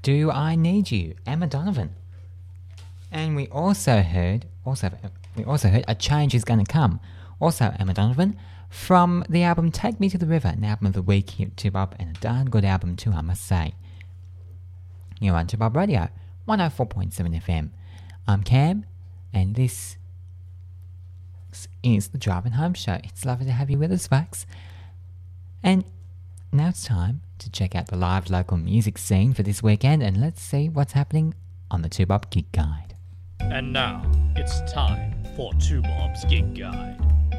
Do I Need You, Emma Donovan. And we also heard A Change Is Gonna Come, also Emma Donovan, from the album Take Me to the River, an album of the week here at 2Bob, and a darn good album too, I must say. You're on 2Bob Radio, 104.7 FM. I'm Cam, and this is the Driving Home Show. It's lovely to have you with us, folks. And now it's time to check out the live local music scene for this weekend, and let's see what's happening on the 2Bob Gig Guide. And now it's time for 2Bob's Gig Guide.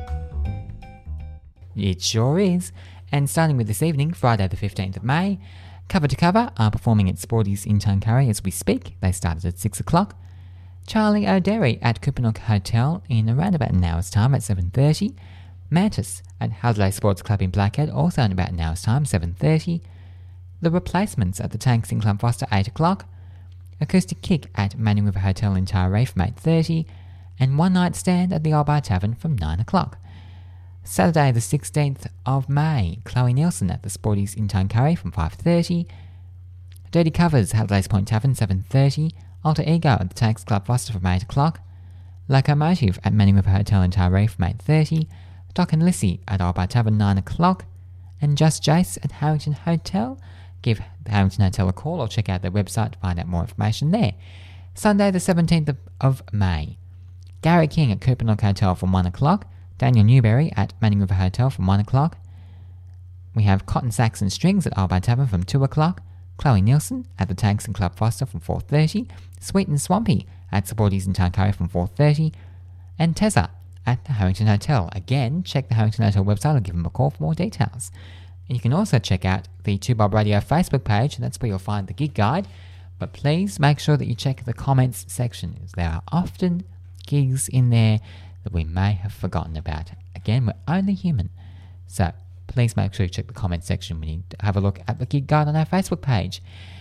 It sure is. And starting with this evening, Friday the 15th of May, Cover to Cover are performing at Sporties in Tuncurry as we speak. They started at 6 o'clock. Charlie O'Derry at Kupanook Hotel in around about an hour's time at 7:30. Mantis at Hadley Sports Club in Blackhead, also in about an hour's time, 7:30. The Replacements at the Tanks in Club Foster, 8 o'clock. Acoustic Kick at Manning River Hotel in Taree from 8:30. And One Night Stand at the Old Bar Tavern from 9 o'clock. Saturday the 16th of May, Chloe Nielsen at the Sporties in Tuncurry from 5:30. Dirty Covers, Hadley's Point Tavern, 7:30. Alter Ego at the Tanks Club Foster from 8 o'clock. Locomotive at Manning River Hotel in Taree from 8:30. Doc and Lissy at Old Bar Tavern, 9 o'clock. And Just Jace at Harrington Hotel. Give the Harrington Hotel a call or check out their website to find out more information there. Sunday the 17th of May, Gary King at Kupanook Hotel from 1 o'clock. Daniel Newberry at Manning River Hotel from 1 o'clock. We have Cotton Sacks and Strings at Old Bar Tavern from 2 o'clock. Chloe Nielsen at the Tanks and Club Foster from 4:30. Sweet and Swampy at Sporties in Tuncurry from 4:30. And Tessa at the Harrington Hotel. Again, check the Harrington Hotel website or give them a call for more details. And you can also check out the 2Bob Radio Facebook page, and that's where you'll find the gig guide. But please make sure that you check the comments section, as there are often gigs in there that we may have forgotten about. Again, we're only human. So please make sure you check the comments section when you have a look at the gig guide on our Facebook page.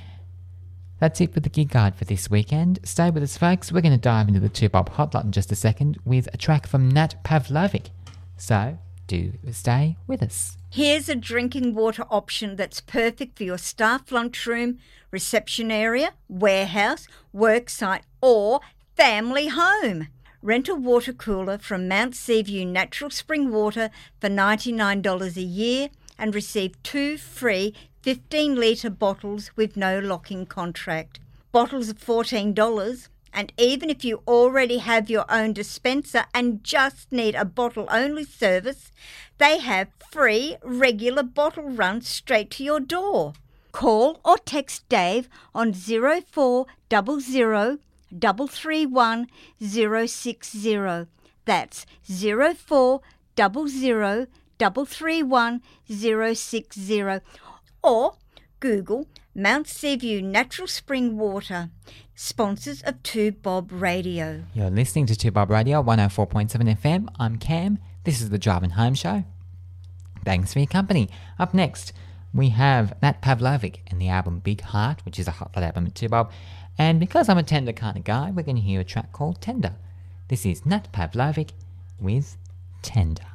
That's it for the gig guide for this weekend. Stay with us, folks. We're going to dive into the 2Bob Hotline in just a second with a track from Nat Pavlovic. So do stay with us. Here's a drinking water option that's perfect for your staff lunchroom, reception area, warehouse, worksite, or family home. Rent a water cooler from Mount Seaview Natural Spring Water for $99 a year and receive 2 free 15-litre bottles with no lock-in contract. Bottles are $14, and even if you already have your own dispenser and just need a bottle-only service, they have free regular bottle runs straight to your door. Call or text Dave on 0400 331 060. That's 0400 331 060. Or Google Mount Seaview Natural Spring Water, sponsors of 2Bob Radio. You're listening to 2Bob Radio, 104.7 FM. I'm Cam. This is the Driving Home Show. Thanks for your company. Up next, we have Nat Pavlovic and the album Big Heart, which is a hot lot album at 2Bob. And because I'm a tender kind of guy, we're going to hear a track called Tender. This is Nat Pavlovic with Tender.